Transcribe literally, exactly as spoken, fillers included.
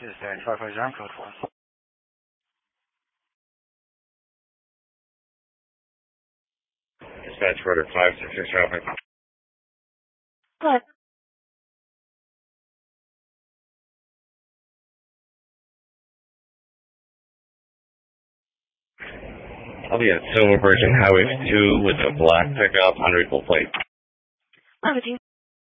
Dispatch five five zero code four. Dispatch order five six six traffic. What? I'll be at Silver Birch and Highway two with a black pickup on recall plate. Seventeen.